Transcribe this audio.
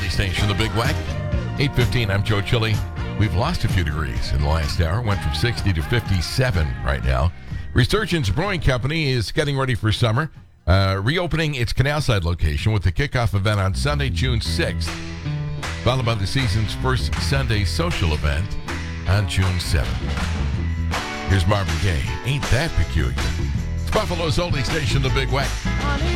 Oldie Station, The Big Wack. 8:15, I'm Joe Chili. We've lost a few degrees in the last hour. Went from 60 to 57 right now. Resurgence Brewing Company is getting ready for summer, reopening its Canalside location with the kickoff event on Sunday, June 6th, followed by the season's first Sunday social event on June 7th. Here's Marvin Gaye, Ain't That Peculiar. It's Buffalo's Oldie Station, The Big Wack.